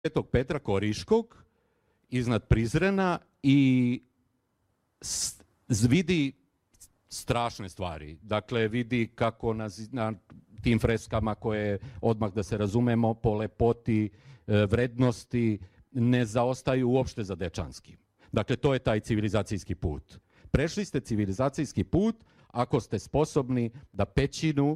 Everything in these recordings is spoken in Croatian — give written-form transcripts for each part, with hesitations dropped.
Svetog Petra Koriškog iznad Prizrena i vidi strašne stvari. Dakle, vidi kako na tim freskama koje, odmah da se razumemo, po lepoti, vrednosti, ne zaostaju uopšte za Dečanskim. Dakle, to je taj civilizacijski put. Prešli ste civilizacijski put ako ste sposobni da pećinu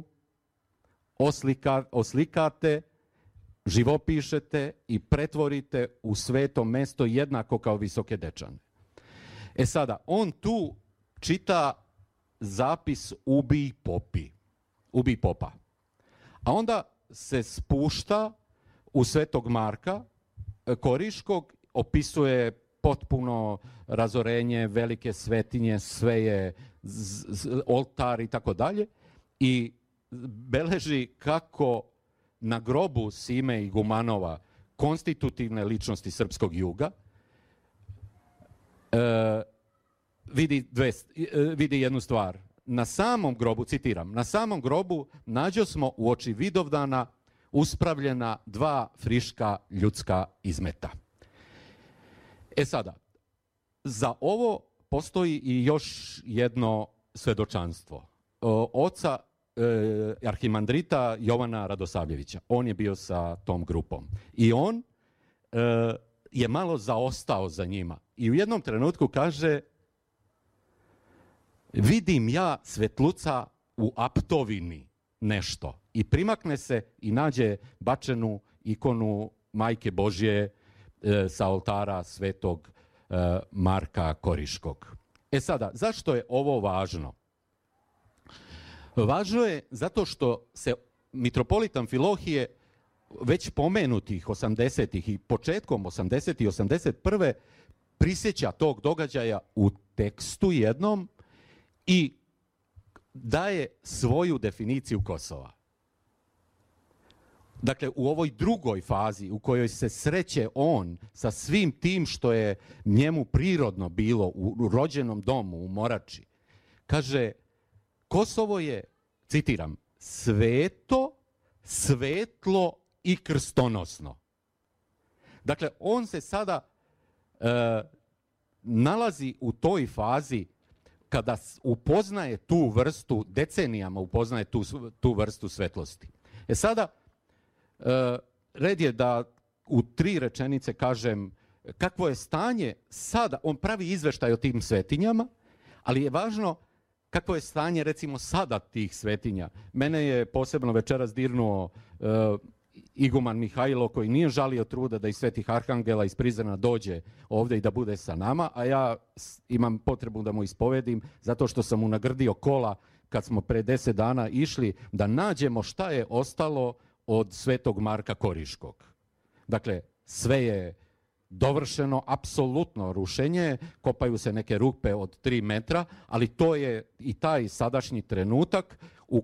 oslikate, živopišete i pretvorite u sveto mesto jednako kao Visoke Dečane. E sada, on tu čita zapis ubij popa. A onda se spušta u Svetog Marka Koriškog, opisuje potpuno razorenje, velike svetinje, sve je oltar i tako dalje, i beleži kako na grobu Sime Igumanova, konstitutivne ličnosti srpskog juga, vidi jednu stvar. Na samom grobu, citiram, na samom grobu nađo smo u oči Vidovdana uspravljena 2 friška ljudska izmeta. E sada, za ovo postoji i još jedno svedočanstvo. Oca arhimandrita Jovana Radosavljevića. On je bio sa tom grupom. I on je malo zaostao za njima. I u jednom trenutku kaže: vidim ja svetluca u aptovini nešto. I primakne se i nađe bačenu ikonu Majke Božje sa oltara Svetog Marka Koriškog. E sada, zašto je ovo važno? Važno je zato što se mitropolit Amfilohije već pomenutih 80-ih i početkom 80-ih i 81. prisjeća tog događaja u tekstu jednom i daje svoju definiciju Kosova. Dakle, u ovoj drugoj fazi u kojoj se sreće on sa svim tim što je njemu prirodno bilo u rođenom domu u Morači, kaže: Kosovo je, citiram, sveto, svetlo i krstonosno. Dakle, on se sada nalazi u toj fazi kada upoznaje tu vrstu, decenijama upoznaje tu vrstu svetlosti. E sada, red je da u 3 rečenice kažem kakvo je stanje sada. On pravi izveštaj o tim svetinjama, ali je važno kakvo je stanje recimo sada tih svetinja. Mene je posebno večeras dirnuo iguman Mihajlo, koji nije žalio truda da iz Svetih Arhangela iz Prizrena dođe ovdje i da bude sa nama, a ja imam potrebu da mu ispovedim zato što sam mu nagrdio kola kad smo pre 10 dana išli da nađemo šta je ostalo od Svetog Marka Koriškog. Dakle, sve je dovršeno, apsolutno rušenje, kopaju se neke rupe od 3 metra, ali to je i taj sadašnji trenutak u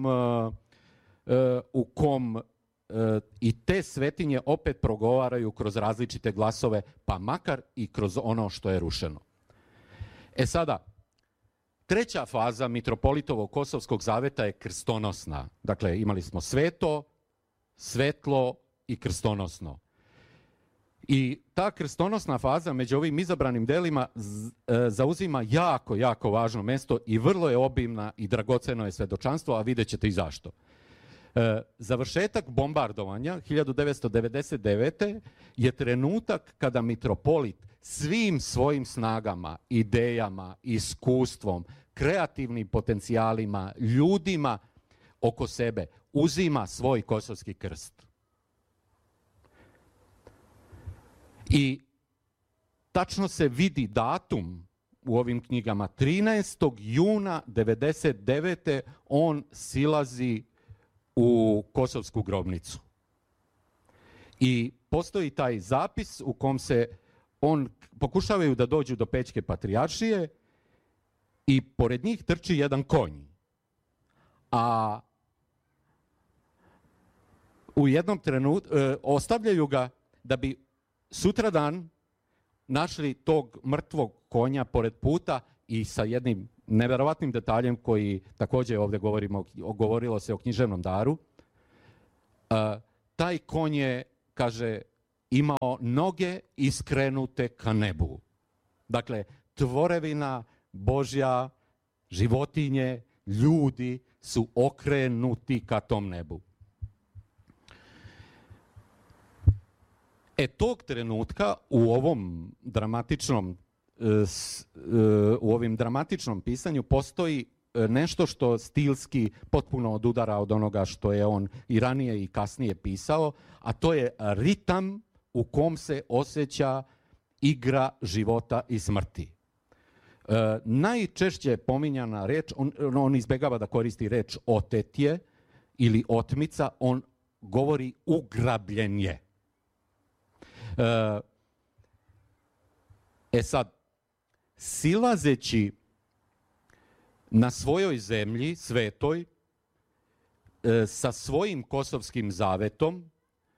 kom i te svetinje opet progovaraju kroz različite glasove, pa makar i kroz ono što je rušeno. E sada, 3. faza mitropolitovog Kosovskog zaveta je krstonosna. Dakle, imali smo sveto, svetlo i krstonosno. I ta krstonosna faza među ovim izabranim delima zauzima jako, jako važno mesto i vrlo je obimna i dragoceno je svedočanstvo, a vidjet ćete i zašto. Završetak bombardovanja 1999. je trenutak kada mitropolit svim svojim snagama, idejama, iskustvom, kreativnim potencijalima, ljudima oko sebe uzima svoj kosovski krst. I tačno se vidi datum u ovim knjigama. 13. juna 1999. on silazi u Kosovsku grobnicu. I postoji taj zapis u kom se pokušavaju da dođu do Pećke patrijaršije i pored njih trči jedan konj. A u jednom trenutku ostavljaju ga da bi sutradan našli tog mrtvog konja pored puta i sa jednim neverovatnim detaljem koji također ovdje govorilo se o književnom daru. Taj konj je, kaže, imao noge iskrenute ka nebu. Dakle, tvorevina Božja, životinje, ljudi su okrenuti ka tom nebu. Tog trenutka u ovim dramatičnom pisanju postoji nešto što stilski potpuno odudara od onoga što je on i ranije i kasnije pisao, a to je ritam u kom se osjeća igra života i smrti. Najčešće pominjana reč, on izbjegava da koristi reč otetje ili otmica, on govori ugrabljenje. Sad, silazeći na svojoj zemlji, svetoj, sa svojim kosovskim zavetom,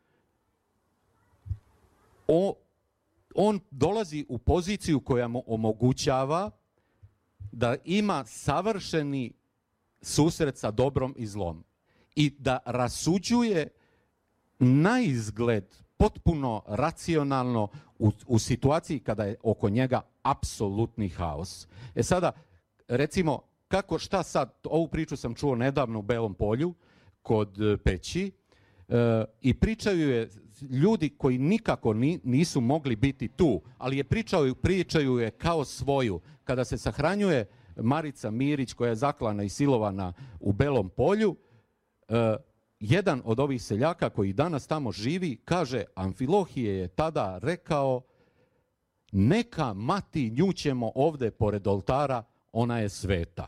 on dolazi u poziciju koja mu omogućava da ima savršeni susret sa dobrom i zlom i da rasuđuje na izgled potpuno racionalno u situaciji kada je oko njega apsolutni haos. Sada, recimo, šta sad, ovu priču sam čuo nedavno u Belom Polju, kod Peći, i pričaju je ljudi koji nikako nisu mogli biti tu, ali je pričaju je kao svoju. Kada se sahranjuje Marica Mirić, koja je zaklana i silovana u Belom Polju, jedan od ovih seljaka koji danas tamo živi kaže, Amfilohije je tada rekao, neka mati nju ćemo ovdje pored oltara, ona je sveta.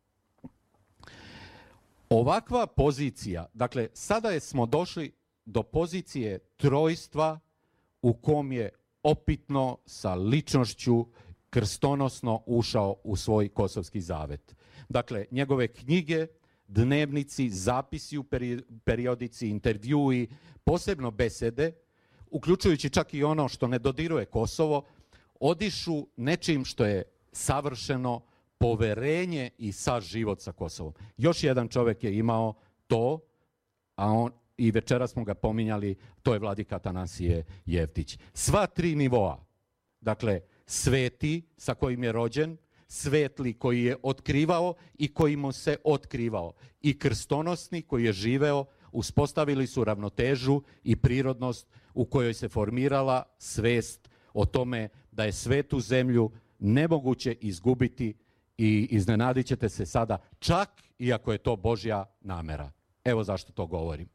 Ovakva pozicija, dakle, sada smo došli do pozicije trojstva u kom je opitno sa ličnošću krstonosno ušao u svoj kosovski zavet. Dakle, njegove knjige, dnevnici, zapisi u periodici, intervjui, posebno besede, uključujući čak i ono što ne dodiruje Kosovo, odišu nečim što je savršeno poverenje i saživot sa Kosovom. Još jedan čovjek je imao to, a on, i večeras smo ga pominjali, to je vladika Atanasije Jevtić. Sva tri nivoa, dakle, sveti sa kojim je rođen, svetli koji je otkrivao i koji mu se otkrivao, i krstonosni koji je živeo, uspostavili su ravnotežu i prirodnost u kojoj se formirala svest o tome da je svetu zemlju nemoguće izgubiti i iznenadit ćete se sada, čak iako je to Božja namera. Evo zašto to govorim.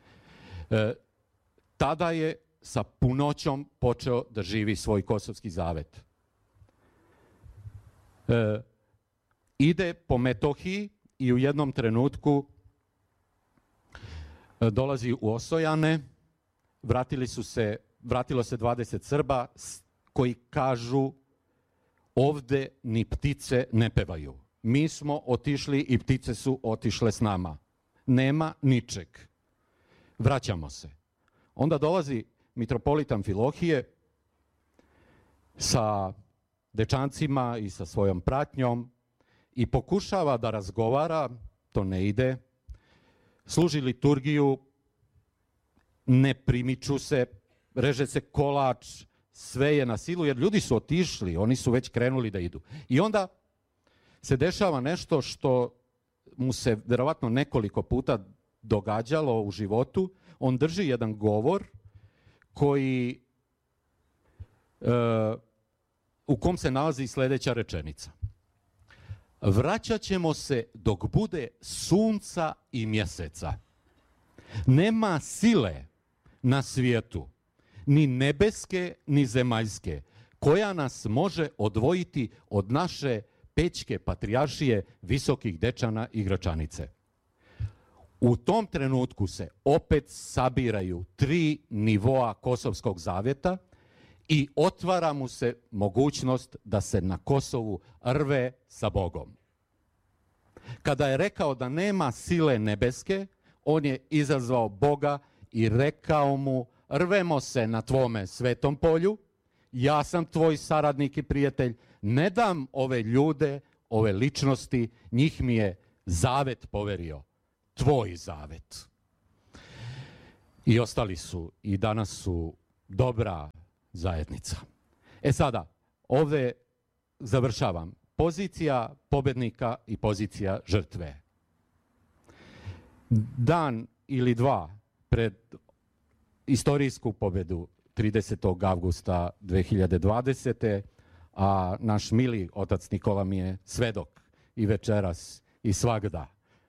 Tada je sa punoćom počeo da živi svoj kosovski zavet. Ide po Metohiji i u jednom trenutku dolazi u Osojane, vratilo se 20 Srba koji kažu, ovdje ni ptice ne pevaju. Mi smo otišli i ptice su otišle s nama. Nema ničeg. Vraćamo se. Onda dolazi mitropolit Amfilohije sa dečancima i sa svojom pratnjom i pokušava da razgovara, to ne ide, služi liturgiju, ne primiču se, reže se kolač, sve je na silu, jer ljudi su otišli, oni su već krenuli da idu. I onda se dešava nešto što mu se vjerovatno nekoliko puta događalo u životu. On drži jedan govor u kom se nalazi sljedeća rečenica. Vraćat ćemo se dok bude sunca i mjeseca. Nema sile na svijetu, ni nebeske, ni zemaljske, koja nas može odvojiti od naše pećke patrijaršije Visokih Dečana i Gračanice. U tom trenutku se opet sabiraju 3 nivoa Kosovskog zavjeta i otvara mu se mogućnost da se na Kosovu rve sa Bogom. Kada je rekao da nema sile nebeske, on je izazvao Boga i rekao mu, rvemo se na tvome svetom polju, ja sam tvoj saradnik i prijatelj, ne dam ove ljude, ove ličnosti, njih mi je zavet poverio, tvoj zavet. I ostali su, i danas su dobra zajednica. Sada, ovdje završavam. Pozicija pobjednika i pozicija žrtve. Dan ili dva pred istorijsku pobjedu 30. avgusta 2020. a naš mili otac Nikola mi je svedok i večeras i svagda.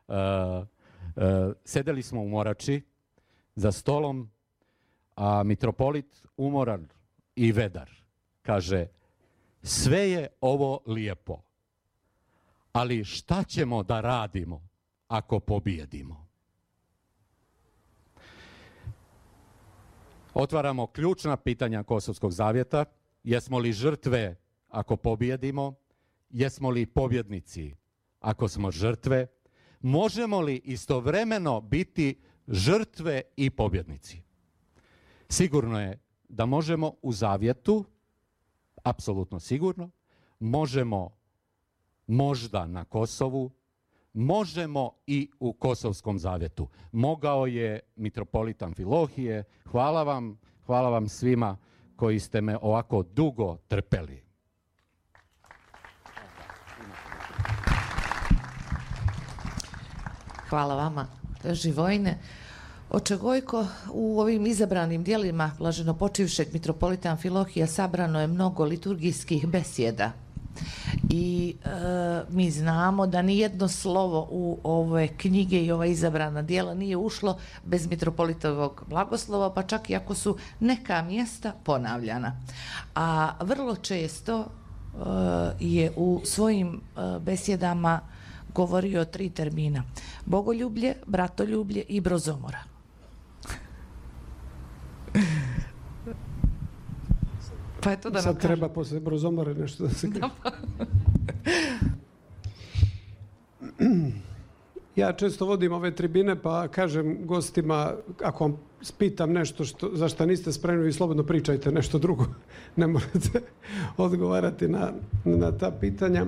Sedeli smo u Morači za stolom, a mitropolit umoran i vedar kaže: sve je ovo lijepo, ali šta ćemo da radimo ako pobijedimo? Otvaramo ključna pitanja Kosovskog zavjeta. Jesmo li žrtve ako pobijedimo? Jesmo li pobjednici ako smo žrtve? Možemo li istovremeno biti žrtve i pobjednici? Sigurno je da možemo u zavjetu, apsolutno sigurno, možemo možda na Kosovu, možemo i u Kosovskom zavjetu. Mogao je mitropolit Amfilohije. Hvala vam svima koji ste me ovako dugo trpeli. Hvala vama, Živojine. Oče Gojko, u ovim izabranim dijelima blaženopočivšeg mitropolita Amfilohija sabrano je mnogo liturgijskih besjeda. I mi znamo da ni jedno slovo u ove knjige i ova izabrana dijela nije ušlo bez mitropolitovog blagoslova, pa čak i ako su neka mjesta ponavljana. A vrlo često je u svojim besjedama govorio o 3 termina: bogoljublje, bratoljublje i brozomora. Pa je to da sad treba posle brozomore nešto da se kaže. Ja često vodim ove tribine pa kažem gostima, ako vam pitam nešto za što niste spremni, vi slobodno pričajte nešto drugo. Ne morate odgovarati na ta pitanja.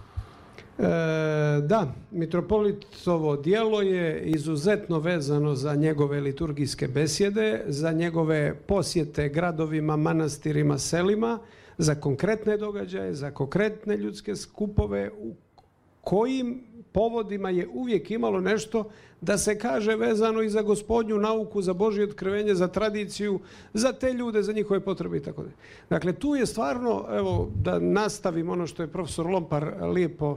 Da, mitropolitovo djelo je izuzetno vezano za njegove liturgijske besjede, za njegove posjete gradovima, manastirima, selima, za konkretne događaje, za konkretne ljudske skupove u kojim povodima je uvijek imalo nešto da se kaže vezano i za gospodnju nauku, za Božje otkrivenje, za tradiciju, za te ljude, za njihove potrebe i tako da. Dakle, tu je stvarno, evo, da nastavim ono što je profesor Lompar lijepo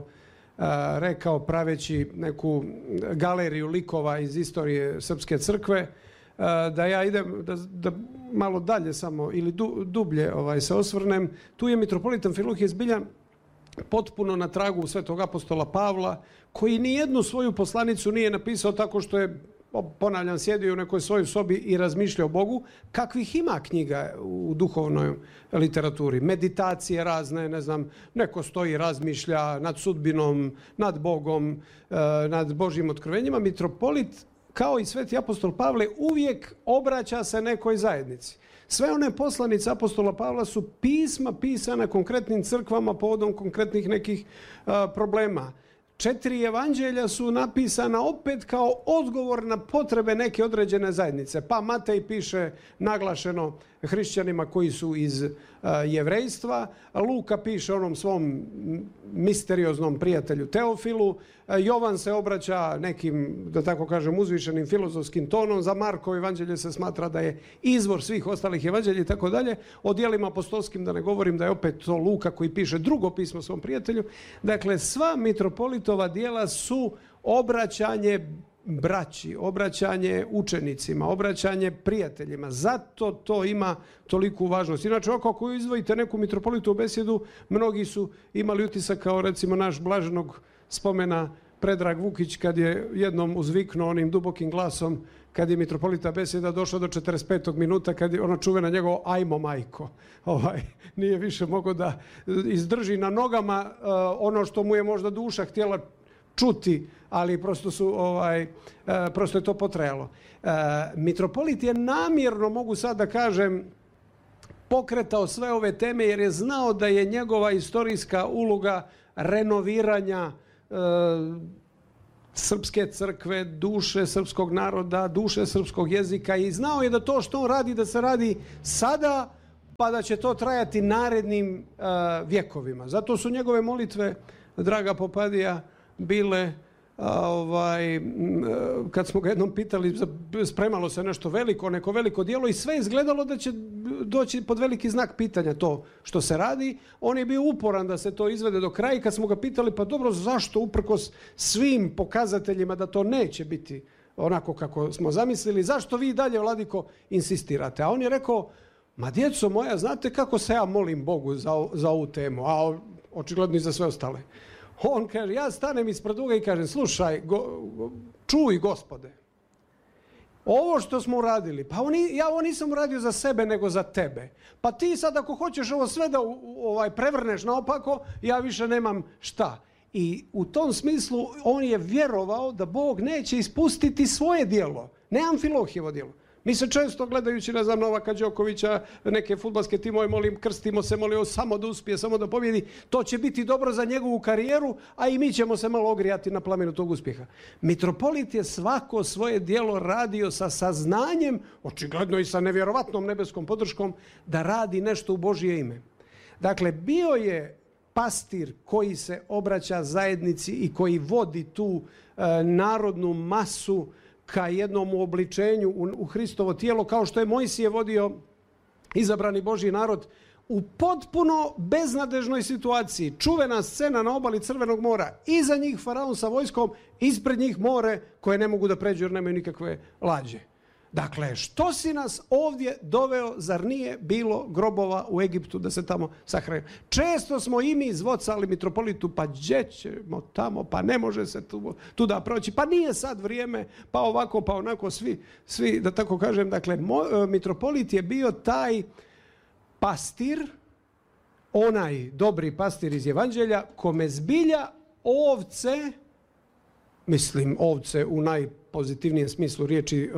rekao praveći neku galeriju likova iz istorije Srpske crkve, da ja idem da malo dalje samo ili dublje se osvrnem. Tu je mitropolit Amfilohije zbilja potpuno na tragu svetog apostola Pavla, koji nijednu svoju poslanicu nije napisao tako što je, ponavljam, sjedio u nekoj svojoj sobi i razmišljao o Bogu, kakvih ima knjiga u duhovnoj literaturi. Meditacije razne, ne znam, neko stoji, razmišlja nad sudbinom, nad Bogom, nad Božjim otkrivenjima. Mitropolit, kao i sveti apostol Pavle, uvijek obraća se nekoj zajednici. Sve one poslanice apostola Pavla su pisma pisana konkretnim crkvama povodom konkretnih nekih problema. 4 evanđelja su napisana opet kao odgovor na potrebe neke određene zajednice. Pa Matej piše naglašeno hrišćanima koji su iz jevrejstva, Luka piše onom svom misterioznom prijatelju Teofilu, Jovan se obraća nekim, da tako kažem, uzvišenim filozofskim tonom, za Markovo evanđelje se smatra da je izvor svih ostalih evanđelja i tako dalje. O djelima apostolskim da ne govorim, da je opet to Luka koji piše drugo pismo svom prijatelju. Dakle, sva mitropolitova djela su obraćanje braći, obraćanje učenicima, obraćanje prijateljima. Zato to ima toliku važnost. Inače, ako izdvojite neku mitropolitovu besjedu, mnogi su imali utisak kao recimo naš blaženog spomena Predrag Vukić kad je jednom uzviknuo onim dubokim glasom kad je mitropolita besjeda došla do 45. minuta, kad je ona čuvena njegovo ajmo majko. Nije više mogao da izdrži na nogama ono što mu je možda duša htjela čuti, ali prosto je to potrajalo. Mitropolit je namjerno, mogu sad da kažem, pokretao sve ove teme jer je znao da je njegova istorijska uloga renoviranja srpske crkve, duše srpskog naroda, duše srpskog jezika i znao je da to što on radi, da se radi sada, pa da će to trajati narednim vjekovima. Zato su njegove molitve, draga Popadija, bile, kad smo ga jednom pitali, spremalo se nešto veliko, neko veliko djelo i sve izgledalo da će doći pod veliki znak pitanja to što se radi. On je bio uporan da se to izvede do kraja i kad smo ga pitali, pa dobro, zašto uprkos svim pokazateljima da to neće biti onako kako smo zamislili, zašto vi dalje, vladiko, insistirate? A on je rekao, ma djeco moja, znate kako se ja molim Bogu za ovu temu, a očigledno i za sve ostale. On kaže, ja stanem ispred druga i kažem, slušaj, čuj Gospode, ovo što smo uradili, pa ja ovo nisam uradio za sebe nego za tebe. Pa ti sad ako hoćeš ovo sve da prevrneš naopako, ja više nemam šta. I u tom smislu on je vjerovao da Bog neće ispustiti svoje djelo, ne Amfilohijevo djelo. Mi se često gledajući, ne znam, Novaka Đokovića, neke fudbalske timove, molim, krstimo se, molimo samo da uspije, samo da pobjedi. To će biti dobro za njegovu karijeru, a i mi ćemo se malo ogrijati na plamenu tog uspjeha. Mitropolit je svako svoje djelo radio sa saznanjem, očigledno i sa nevjerovatnom nebeskom podrškom, da radi nešto u Božje ime. Dakle, bio je pastir koji se obraća zajednici i koji vodi tu narodnu masu ka jednom uobličenju u Hristovo tijelo, kao što je Mojsije vodio izabrani Božji narod u potpuno beznadežnoj situaciji. Čuvena scena na obali Crvenog mora. Iza njih faraon sa vojskom, ispred njih more koje ne mogu da pređu jer nemaju nikakve lađe. Dakle, što si nas ovdje doveo, zar nije bilo grobova u Egiptu da se tamo sahranimo? Često smo i mi zvocali mitropolitu, pa gdje ćemo tamo, pa ne može se tu da proći, pa nije sad vrijeme, pa ovako, pa onako, svi da tako kažem. Dakle, mitropolit je bio taj pastir, onaj dobri pastir iz Evanđelja, kome zbilja ovce, mislim ovce u najpozitivnijem smislu riječi,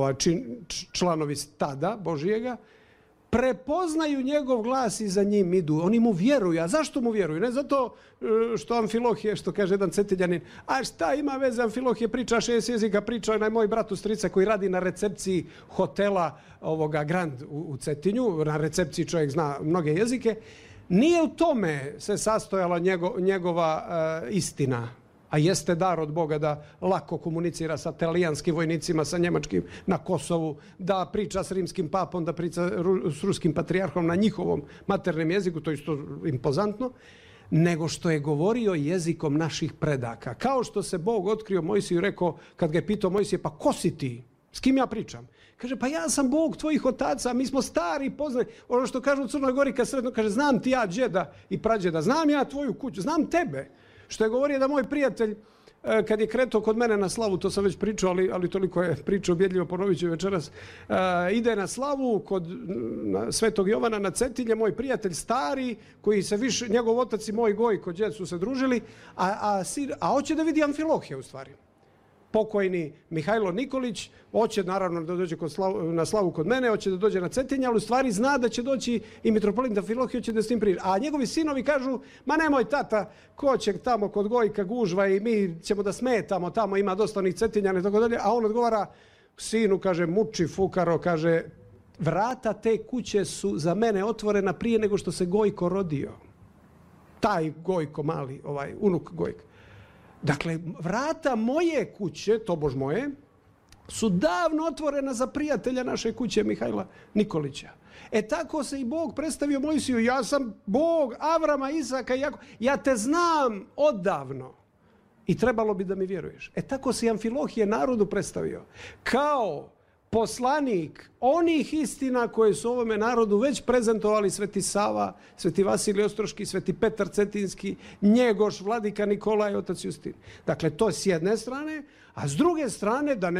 članovi stada Božijega, prepoznaju njegov glas i za njim idu. Oni mu vjeruju. A zašto mu vjeruju? Ne zato što Amfilohije, što kaže jedan Cetiljanin, a šta ima veze, Amfilohije priča 6 jezika, priča onaj moj brat u Strica koji radi na recepciji hotela Grand u Cetinju, na recepciji čovjek zna mnoge jezike. Nije u tome se sastojala njegova istina, a jeste dar od Boga da lako komunicira sa talijanskim vojnicima, sa njemačkim na Kosovu, da priča s rimskim papom, da priča s ruskim patrijarhom na njihovom maternem jeziku, to je isto impozantno, nego što je govorio jezikom naših predaka. Kao što se Bog otkrio Mojsiju i rekao, kad ga je pitao Mojsije, pa ko si ti? S kim ja pričam? Kaže, pa ja sam Bog tvojih otaca, mi smo stari, poznani. Ono što kažu u Crnoj Gori kad sretno, kaže, znam ti ja džeda i prađeda, znam ja tvoju kuću, znam tebe. Što je govorio da moj prijatelj, kad je kretao kod mene na slavu, to sam već pričao, ali toliko je pričao, objedljivo ponovit ću večeras, ide na slavu kod Svetog Jovana na Cetinje, moj prijatelj stari, koji se više, njegov otac i moj Gojko, djed su se družili, a hoće da vidi Amfilohije u stvari. Pokojni Mihajlo Nikolić hoće naravno da dođe na slavu kod mene, hoće da dođe na Cetinje, ali u stvari zna da će doći i mitropolit Amfilohije, hoće da s tim priča. A njegovi sinovi kažu, ma nemoj tata, ko će tamo kod Gojka gužva i mi ćemo da smetamo, tamo ima dosta onih Cetinjana i tako dalje. A on odgovara sinu, kaže, muči fukaro, kaže, vrata te kuće su za mene otvorena prije nego što se Gojko rodio. Taj Gojko mali, unuk Gojka. Dakle, vrata moje kuće, tobož moje, su davno otvorena za prijatelja naše kuće Mihajla Nikolića. Tako se i Bog predstavio Mojsiju. Ja sam Bog Avrama, Isaka i Jakova. Ja te znam odavno i trebalo bi da mi vjeruješ. Tako se i Amfilohije narodu predstavio. Kao poslanik onih istina koje su ovome narodu već prezentovali Sveti Sava, Sveti Vasilij Ostroški, Sveti Petar Cetinski, Njegoš, Vladika Nikolaj, otac Justin. Dakle, to s jedne strane, a s druge strane, da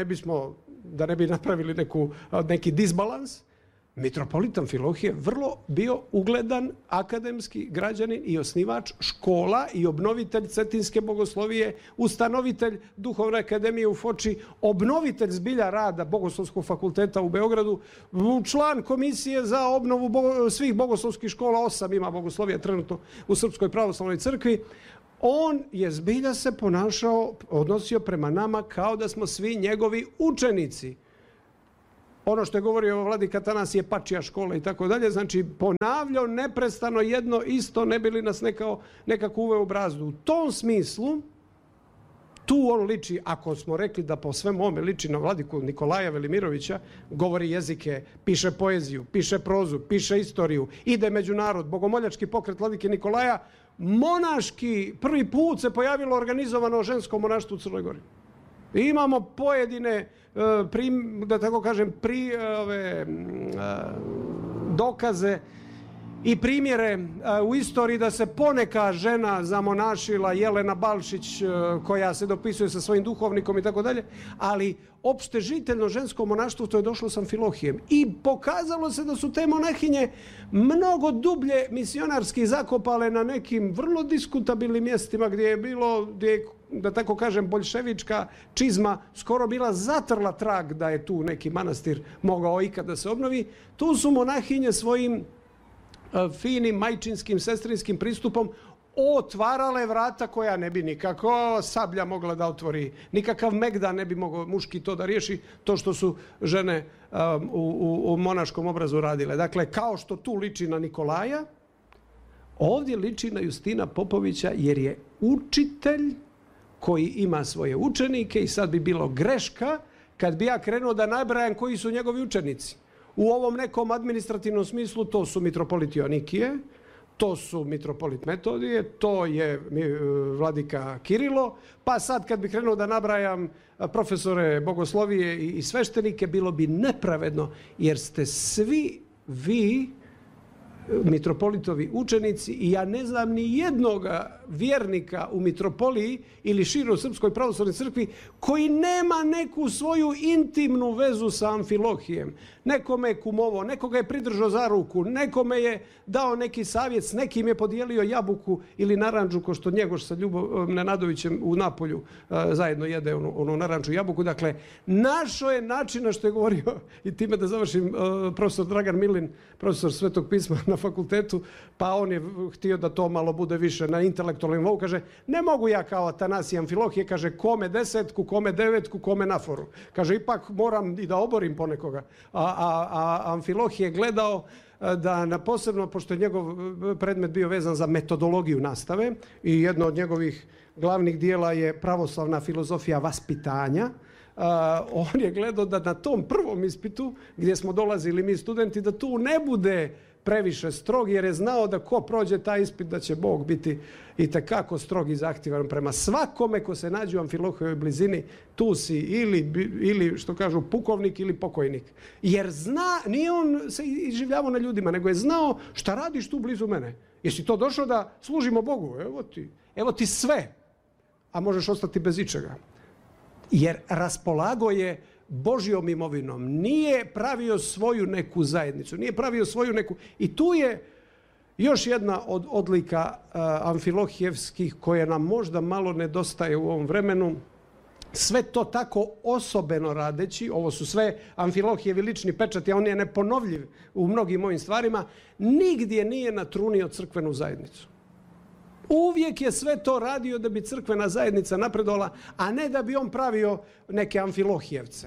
ne bi napravili neki disbalans, mitropolit Amfilohije vrlo bio ugledan akademski građanin i osnivač škola i obnovitelj Cetinske bogoslovije, ustanovitelj Duhovne akademije u Foči, obnovitelj zbilja rada Bogoslovskog fakulteta u Beogradu, član komisije za obnovu svih bogoslovskih škola, 8 ima bogoslovija trenutno u Srpskoj pravoslavnoj crkvi. On je zbilja se odnosio prema nama kao da smo svi njegovi učenici. Ono što je govorio vladika Atanasije, pačija škola i tako dalje, znači ponavljao neprestano jedno isto, ne bi li nas nekako uveo u brazdu. U tom smislu, tu on liči, ako smo rekli da po svem ovome liči na vladiku Nikolaja Velimirovića, govori jezike, piše poeziju, piše prozu, piše istoriju, ide među narod, bogomoljački pokret vladike Nikolaja, monaški, prvi put se pojavilo organizovano žensko monaštvo u Crnoj Gori. I imamo pojedine, da tako kažem, dokaze i primjere u istoriji da se poneka žena zamonašila, Jelena Balšić, koja se dopisuje sa svojim duhovnikom i tako dalje, ali opšte žiteljno žensko monaštvo to je došlo sa Amfilohijem. I pokazalo se da su te monahinje mnogo dublje misionarski zakopale na nekim vrlo diskutabilnim mjestima gdje je bilo, da tako kažem, boljševička čizma skoro bila zatrla trag da je tu neki manastir mogao ikad da se obnovi. Tu su monahinje svojim finim, majčinskim, sestrinskim pristupom otvarale vrata koja ne bi nikako sablja mogla da otvori. Nikakav Megdan ne bi mogao muški to da riješi, to što su žene u monaškom obrazu radile. Dakle, kao što tu liči na Nikolaja, ovdje liči na Justina Popovića jer je učitelj koji ima svoje učenike i sad bi bilo greška kad bi ja krenuo da nabrajam koji su njegovi učenici. U ovom nekom administrativnom smislu to su mitropolit Joanikije, to su mitropolit Metodije, to je vladika Kirilo, pa sad kad bi krenuo da nabrajam profesore bogoslovije i sveštenike, bilo bi nepravedno jer ste svi vi mitropolitovi učenici i ja ne znam ni jednoga vjernika u mitropoliji ili širo u Srpskoj pravoslavnoj crkvi koji nema neku svoju intimnu vezu sa Amfilohijem. Nekome je kumovo, nekoga je pridržao za ruku, nekome je dao neki savjet, s nekim je podijelio jabuku ili naranđu, ko što Njegoš sa Ljubom Nenadovićem u Napolju zajedno jede onu naranđu jabuku. Dakle, našo je načina, što je govorio, i time da završim, profesor Dragan Milin, profesor Svetog pisma na fakultetu, pa on je htio da to malo bude više na intelektualnom nivou. Kaže, ne mogu ja kao Atanasije Amfilohije, kaže, kome 10, kome 9, kome naforu. Kaže, ipak moram i da oborim ponekoga. A Amfilohije je gledao da na posebno, pošto je njegov predmet bio vezan za metodologiju nastave i jedno od njegovih glavnih dijela je pravoslavna filozofija vaspitanja, on je gledao da na tom prvom ispitu gdje smo dolazili mi studenti, da tu ne bude previše strog, jer je znao da ko prođe taj ispit da će Bog biti itekako strog i zahtjevan prema svakome ko se nađe u Amfilohijevoj blizini. Tu si ili što kažu pukovnik ili pokojnik. Jer zna, nije on se iživljavao na ljudima, nego je znao šta radiš tu blizu mene. Jesi to došao da služimo Bogu? Evo ti sve, a možeš ostati bez ičega. Jer raspolagao je Božjom imovinom, nije pravio svoju neku zajednicu, nije pravio svoju neku... I tu je još jedna od odlika amfilohijevskih koja nam možda malo nedostaje u ovom vremenu. Sve to tako osobeno radeći, ovo su sve Amfilohijevi lični pečati, a on je neponovljiv u mnogim mojim stvarima, nigdje nije natrunio crkvenu zajednicu. Uvijek je sve to radio da bi crkvena zajednica napredovala, a ne da bi on pravio neke Amfilohijevce.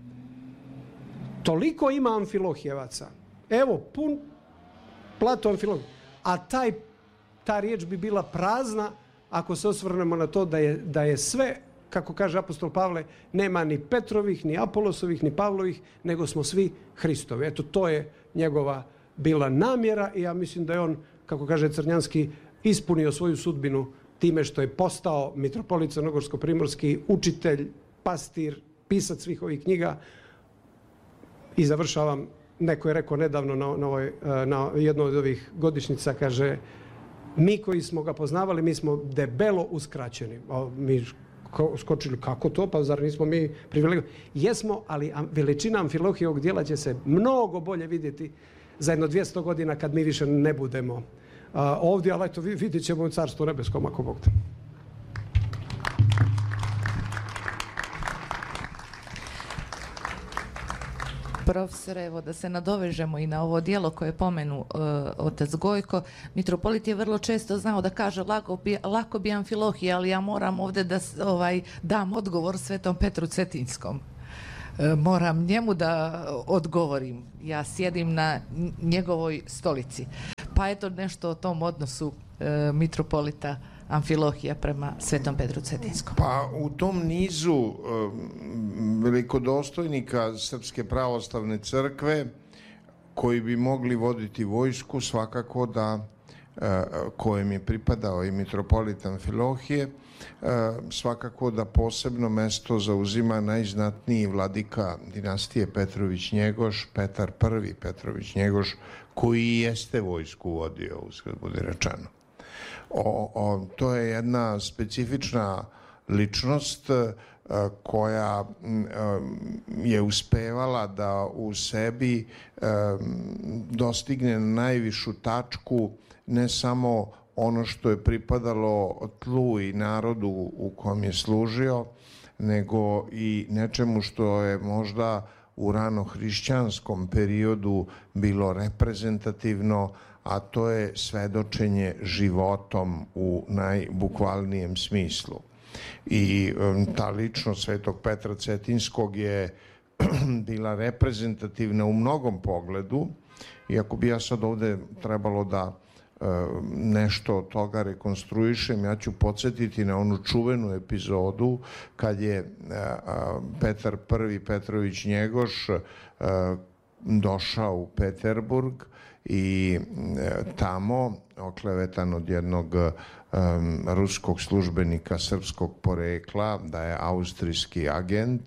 Toliko ima Amfilohijevaca. Evo, pun plato Amfilohije. A ta riječ bi bila prazna ako se osvrnemo na to da je sve, kako kaže apostol Pavle, nema ni Petrovih, ni Apolosovih, ni Pavlovih, nego smo svi Hristovi. Eto, to je njegova bila namjera i ja mislim da je on, kako kaže Crnjanski, ispunio svoju sudbinu time što je postao mitropolit crnogorsko-primorski, učitelj, pastir, pisac svih ovih knjiga. I završavam, neko je rekao nedavno na jednoj od ovih godišnjica, kaže, mi koji smo ga poznavali, mi smo debelo uskraćeni. Mi skočili, kako to, pa zar nismo mi privilegijani? Jesmo, ali veličina Amfilohijevog dijela će se mnogo bolje vidjeti za jedno 200 godina kad mi više ne budemo ovdje, ali eto, vidjet ćemo u Carstvu nebeskom ako Bog da. Profesore, evo da se nadovežemo i na ovo djelo koje je pomenu otac Gojko. Mitropolit je vrlo često znao da kaže lako bi Amfilohije, ali ja moram ovdje da dam odgovor Svetom Petru Cetinskom. Moram njemu da odgovorim. Ja sjedim na njegovoj stolici. Pa eto nešto o tom odnosu mitropolita Amfilohija prema Svetom Petru Cetinskom. Pa u tom nizu velikodostojnika Srpske pravoslavne crkve koji bi mogli voditi vojsku, svakako da kojem je pripadao i mitropolit Amfilohije, svakako da posebno mesto zauzima najznatniji vladika dinastije Petrović-Njegoš, Petar I Petrović-Njegoš, koji jeste vojsku vodio, uzgled bude rečeno. To je jedna specifična ličnost koja je uspevala da u sebi dostigne najvišu tačku, ne samo ono što je pripadalo tlu i narodu u kom je služio, nego i nečemu što je možda u ranohrišćanskom periodu bilo reprezentativno, a to je svedočenje životom u najbukvalnijem smislu. I ta ličnost Svetog Petra Cetinskog je bila reprezentativna u mnogom pogledu, iako bi ja sad ovde trebalo da nešto od toga rekonstruišem, ja ću podsjetiti na onu čuvenu epizodu kad je Petar I Petrović-Njegoš došao u Peterburg i tamo, oklevetan od jednog ruskog službenika srpskog porekla, da je austrijski agent,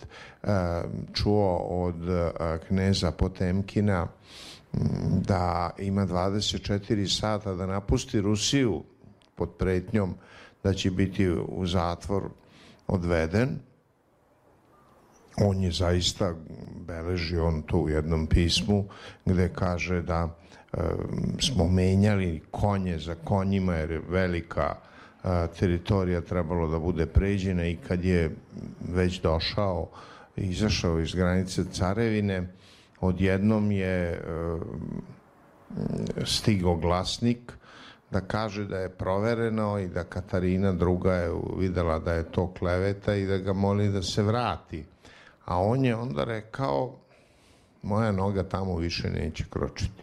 čuo od kneza Potemkina da ima 24 sata da napusti Rusiju pod pretnjom da će biti u zatvor odveden. On je zaista beležio on to u jednom pismu gde kaže da smo menjali konje za konjima jer je velika teritorija trebalo da bude pređena i kad je već došao, izašao iz granice carevine, odjednom je stigao glasnik da kaže da je provereno i da Katarina II je videla da je to kleveta i da ga moli da se vrati. A on je onda rekao, moja noga tamo više neće kročiti.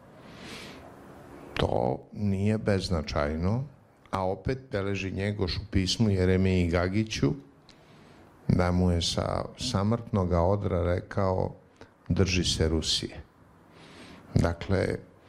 To nije beznačajno, a opet beleži Njegoš u pismu Jeremiji Gagiću da mu je sa samrtnoga odra rekao drži se Rusije. Dakle,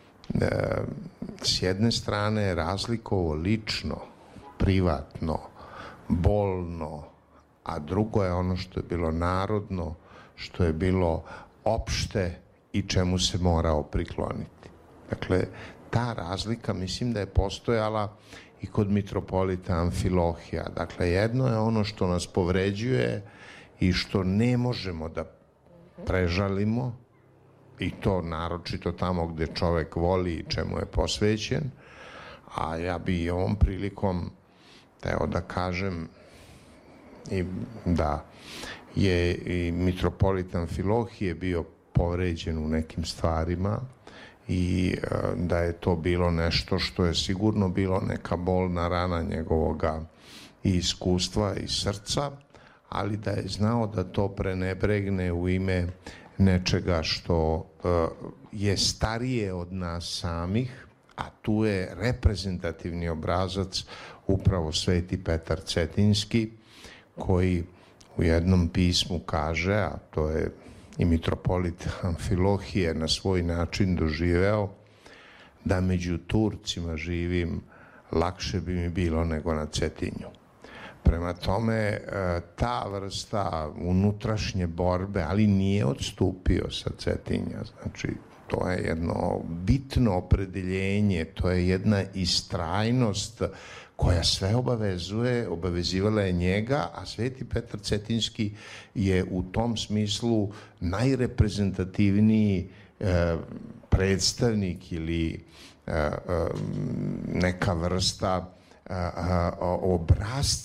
s jedne strane je razlikovo lično, privatno, bolno, a drugo je ono što je bilo narodno, što je bilo opšte i čemu se morao prikloniti. Dakle, ta razlika mislim da je postojala i kod mitropolita Amfilohija. Dakle, jedno je ono što nas povređuje i što ne možemo da prežalimo, i to naročito tamo gde čovek voli i čemu je posvećen, a ja bi i ovom prilikom teo da kažem i da je i mitropolit Amfilohije bio povređen u nekim stvarima i da je to bilo nešto što je sigurno bilo neka bolna rana njegovoga i iskustva i srca, ali da je znao da to prenebregne u ime nečega što je starije od nas samih, a tu je reprezentativni obrazac upravo Sveti Petar Cetinski, koji u jednom pismu kaže, a to je i mitropolit Amfilohije na svoj način doživeo, da među Turcima živim lakše bi mi bilo nego na Cetinju. Prema tome, ta vrsta unutrašnje borbe, ali nije odstupio sa Cetinja. Znači, to je jedno bitno opredeljenje, to je jedna istrajnost koja sve obavezivala je njega, a Sveti Petar Cetinski je u tom smislu najreprezentativniji predstavnik ili neka vrsta obrazca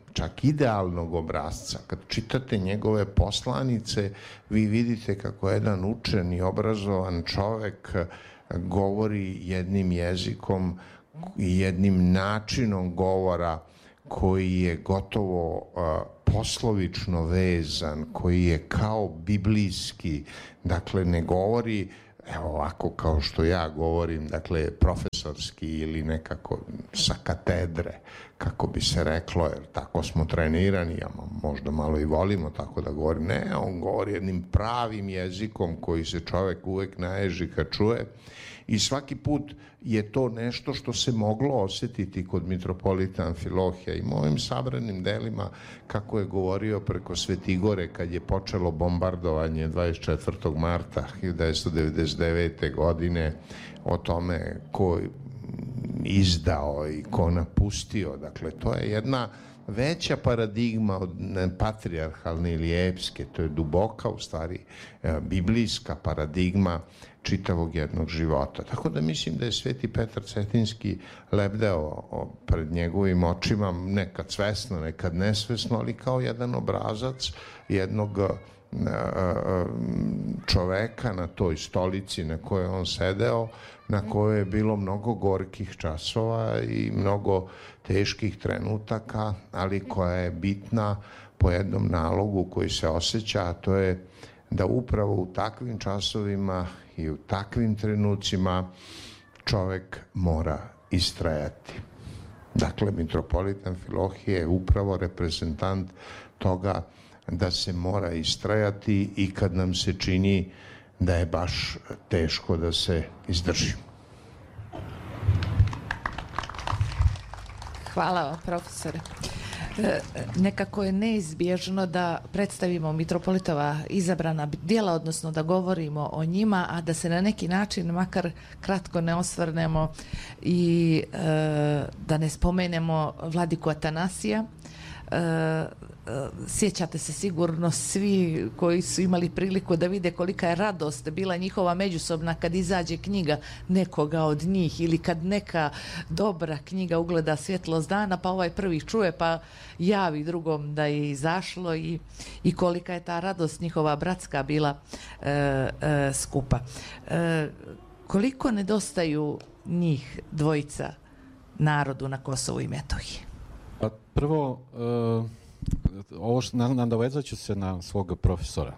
čak idealnog obrazca. Kad čitate njegove poslanice, vi vidite kako jedan učen i obrazovan čovek govori jednim jezikom i jednim načinom govora koji je gotovo poslovično vezan, koji je kao biblijski, dakle ne govori evo ovako kao što ja govorim, dakle profesorski ili nekako sa katedre, kako bi se reklo, jer tako smo trenirani, a možda malo i volimo tako da govorim. Ne, on govori jednim pravim jezikom koji se čovek uvek naježi kad čuje i svaki put je to nešto što se moglo osjetiti kod mitropolita Amfilohija i mojim sabranim delima, kako je govorio preko Svetigore kad je počelo bombardovanje 24. marta 1999. godine, o tome ko izdao i ko napustio. Dakle, to je jedna veća paradigma od patrijarhalne ili epske, to je duboka, u stvari, biblijska paradigma čitavog jednog života. Tako da mislim da je Sveti Petar Cetinski lebdeo pred njegovim očima, nekad svesno, nekad nesvesno, ali kao jedan obrazac jednog čoveka na toj stolici na kojoj on sedeo, na kojoj je bilo mnogo gorkih časova i mnogo teških trenutaka, ali koja je bitna po jednom nalogu koji se osjeća, a to je da upravo u takvim časovima i u takvim trenucima čovek mora istrajati. Dakle, mitropolit Amfilohije je upravo reprezentant toga da se mora istrajati i kad nam se čini da je baš teško da se izdrži. Hvala vam, profesore. Nekako je neizbježno da predstavimo mitropolitova izabrana djela, odnosno da govorimo o njima, a da se na neki način makar kratko ne osvrnemo i da ne spomenemo vladiku Atanasija. Sjećate se sigurno svi koji su imali priliku da vide kolika je radost bila njihova međusobna kad izađe knjiga nekoga od njih ili kad neka dobra knjiga ugleda svjetlost dana, pa ovaj prvi čuje pa javi drugom da je izašlo i kolika je ta radost njihova bratska bila skupa. Koliko nedostaju njih dvojica narodu na Kosovu i Metohiji? Pa prvo, ovo nadovezat ću se na svog profesora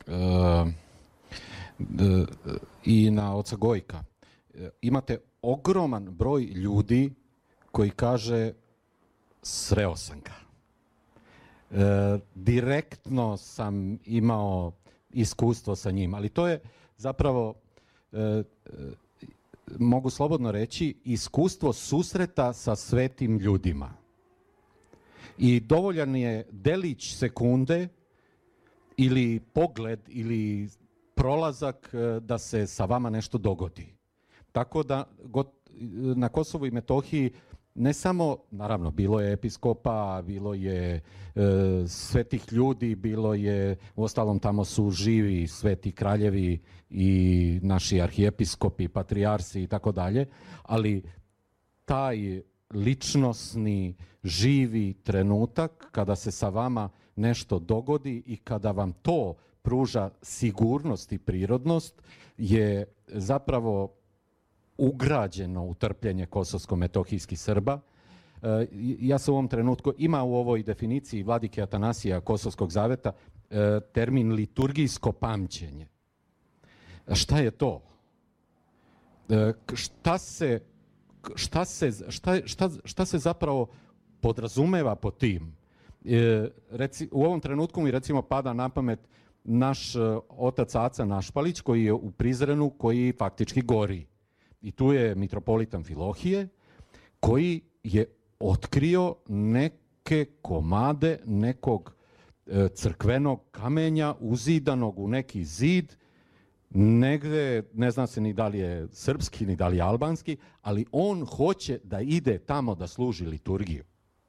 i na oca Gojka. Imate ogroman broj ljudi koji kaže sreo sam ga. Direktno sam imao iskustvo sa njim, ali to je zapravo, mogu slobodno reći, iskustvo susreta sa svetim ljudima. I dovoljan je delić sekunde ili pogled ili prolazak da se sa vama nešto dogodi. Tako da na Kosovu i Metohiji ne samo, naravno, bilo je episkopa, bilo je svetih ljudi, bilo je, uostalom tamo su živi sveti kraljevi i naši arhijepiskopi, patrijarsi i tako dalje, ali taj ličnosni, živi trenutak kada se sa vama nešto dogodi i kada vam to pruža sigurnost i prirodnost je zapravo ugrađeno u trpljenje kosovsko-metohijskih Srba. Ja se u ovom trenutku, ima u ovoj definiciji vladike Atanasija Kosovskog zaveta termin liturgijsko pamćenje. Šta je to? Šta se zapravo podrazumeva po tim? U ovom trenutku mi recimo pada na pamet naš otac Aca Našpalić koji je u Prizrenu, koji faktički gori. I tu je mitropolit Amfilohije koji je otkrio neke komade nekog crkvenog kamenja uzidanog u neki zid, negde, ne zna se ni da li je srpski, ni da li je albanski, ali on hoće da ide tamo da služi liturgiju.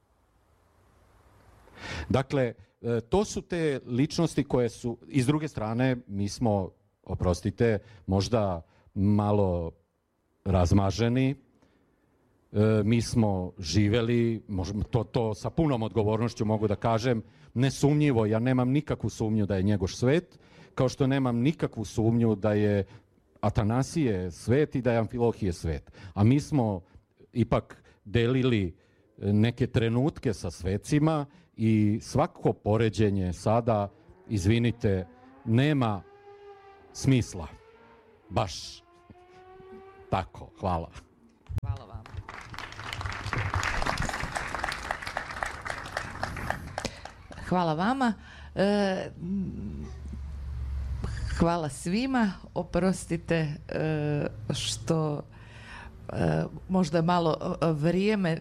Dakle, to su te ličnosti koje su, i s druge strane, mi smo, oprostite, možda malo razmaženi, mi smo živeli, to sa punom odgovornošću mogu da kažem, nesumnjivo, ja nemam nikakvu sumnju da je Njegoš svet, kao što nemam nikakvu sumnju da je Atanasije svet i da je Amfilohije svet. A mi smo ipak delili neke trenutke sa svecima i svako poređenje sada, izvinite, nema smisla. Baš tako. Hvala. Hvala vam. Hvala vama. Hvala svima. Oprostite što možda malo vrijeme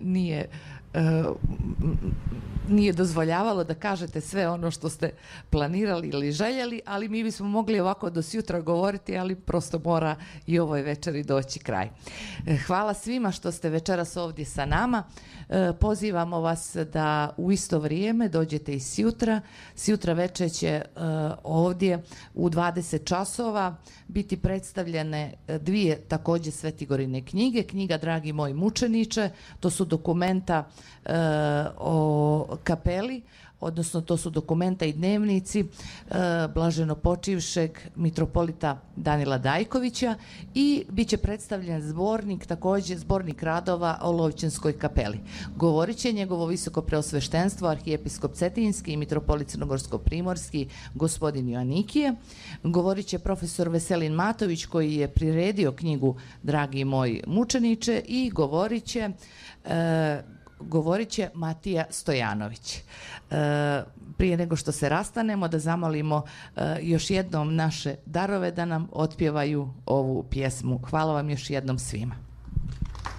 nije dozvoljavalo da kažete sve ono što ste planirali ili željeli, ali mi bismo mogli ovako do sutra govoriti, ali prosto mora i ovoj večeri doći kraj. Hvala svima što ste večeras ovdje sa nama. Pozivamo vas da u isto vrijeme dođete i sutra. Sutra večer će ovdje u 20 časova biti predstavljene dvije također Svetigorine knjige. Knjiga Dragi moj mučeniče, to su dokumenta o kapeli, odnosno to su dokumenta i dnevnici blaženo počivšeg mitropolita Danila Dajkovića, i bit će predstavljen zbornik, također zbornik radova o Lovćenskoj kapeli. Govorit će njegovo visoko preosveštenstvo arhijepiskop Cetinski i mitropolit Crnogorsko-primorski gospodin Joanikije. Govorit će profesor Veselin Matović koji je priredio knjigu Dragi moj mučeniče, i govorit će Matija Stojanović. Prije nego što se rastanemo, da zamolimo još jednom naše darove da nam otpjevaju ovu pjesmu. Hvala vam još jednom svima.